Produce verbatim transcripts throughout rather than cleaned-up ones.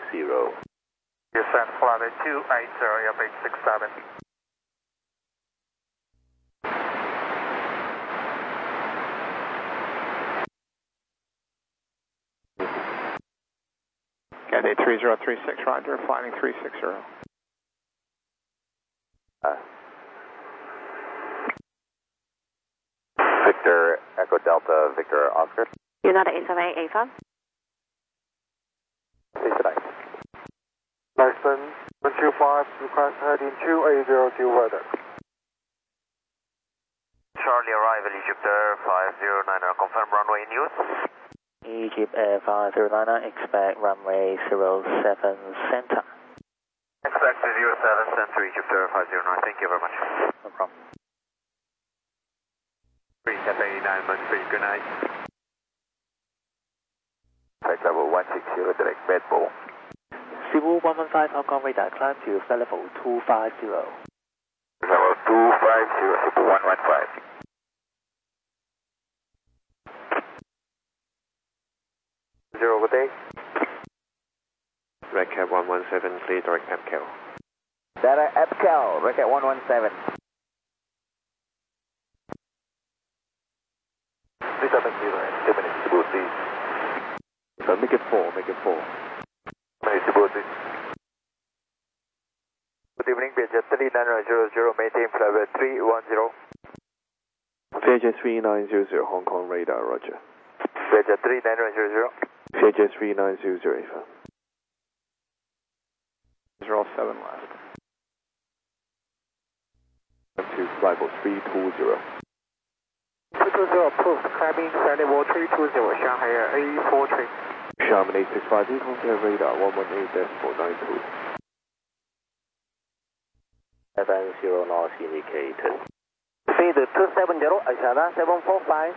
Descent flight two eighty, airbase six seven. Cathay three zero three six, roger, flying three sixty. Uh, Victor, Echo Delta, Victor Oscar. United eight seven eight, A five. Please tonight. License one two five, request heading two eighty to weather. Charlie arrival, Egypter five zero nine, confirm runway in use. Egypt Air five zero nine nine, expect runway zero seven center. Expect zero seven center, Egypter five zero nine, thank you very much. No problem. three Cathay nine one three, good night. Flight level one six zero, direct Red Bull. Cebu one one five, Hong Kong radar, climb to flight level two five zero. Level two five zero, Cebu one one five. Zero, good day. Red Cap one one seven, clear direct A P C A L. Data A P C A L, Red Cap one one seven. Please up and zero, two minutes, Cebu, please. So make it four, make it four. Minutes, Cebu, please. Good evening, Vietjet three nine zero zero, maintain flight three one zero. Vietjet three nine zero zero, Hong Kong radar, roger. Vietjet three nine zero zero. Vietjet three nine zero zero, A five. zero seven left. To flight level three two zero. three two zero approved, climbing flight level three two zero, Shanghai A four three. Xiamen eight six five, contact radar one one eight decimal nine two. seven zero north indicated. Speed two seven zero, Ashana seven four five.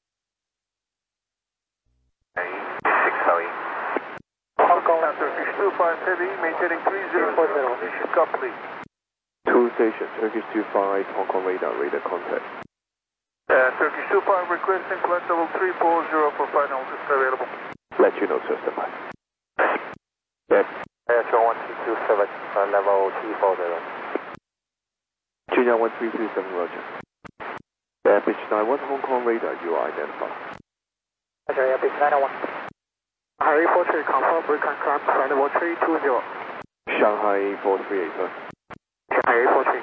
six Howie. Hong Kong, Turkish two five heavy, maintaining three zero four zero, mission complete. Two station, Turkish two five, Hong Kong radar, radar contact. Uh, Turkish two five requesting flight level three four zero for final test available. Let you know, system. Yes. Air one two two seven, flight level three four zero. Junior one three two seven, roger. Air pitch nine one, Hong Kong radar, you are identified. Roger, Air pitch nine one. Shanghai A four three, confirm, we can climb flight level three two zero. Shanghai four three eight, sir. Shanghai A four three.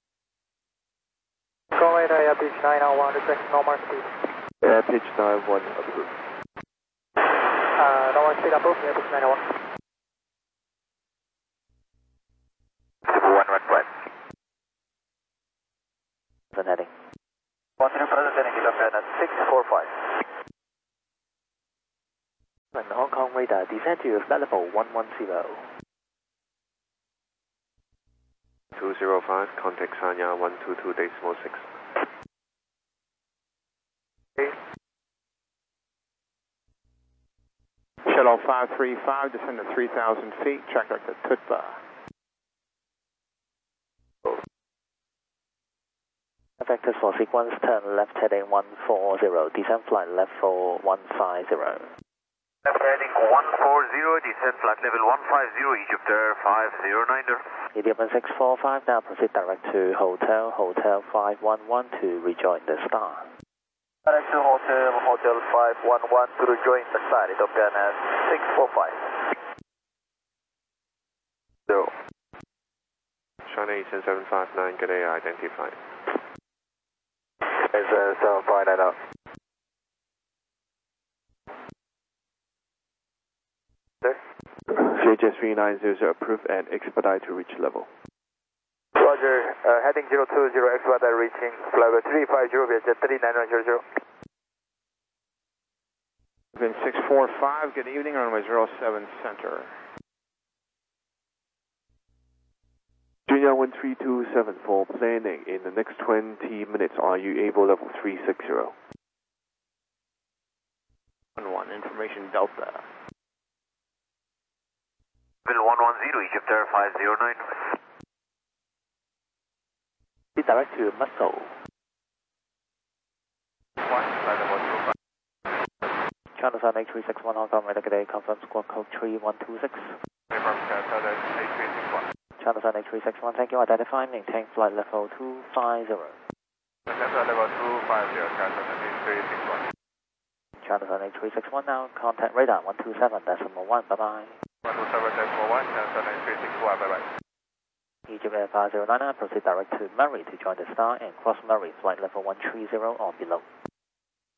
Hong Kong radar, Air pitch nine one, request normal speed. Air pitch nine one, approved. Uh, normal speed approved, Air pitch nine one. Cebu one one five. Then heading. one three present heading, Delta six four five. And Hong Kong radar, descend to flight level one one zero. two zero five, contact Sanya one two two decimal six. Shuttle five three five, descend to three thousand feet, track right to Tutba. Vectors for sequence, turn left heading one four zero, descend flight left for one five zero. Left heading one four zero, descent flight level one five zero, Egypter five zero nine. Idiom six four five, now proceed direct to Hotel, Hotel five one one to rejoin the star. Direct to Hotel, Hotel five one one to rejoin the star, Ethiopian six four five. Zero. China Eastern seven five nine, good day, identified. It's uh, seven five nine up. Vietjet three nine zero zero, approved and expedite to reach level. Roger, uh, heading zero two zero, expedite reaching flight three five zero, Vietjet three nine zero zero. Then six four five, good evening, runway zero seven center. Junior one three two seven, for planning in the next twenty minutes, are you able level three sixty? one one, information Delta. Bill one one zero, Egypter five zero nine. Be direct to Muscle. China Sun eight three six one, Hong Kong, radar, good day, confirm squawk code three one two six. China Sun eight three six one, thank you. Identify, maintain flight level two five zero. Cessna level two five zero, China Sun eight three six one. China Sun eight three six one now, contact radar one two seven decimal one, bye bye. one two seven decimal one, China Sun eight three six one, bye bye. Egypt Air five zero nine, proceed direct to Murray to join the Star and cross Murray, flight level one three zero or below.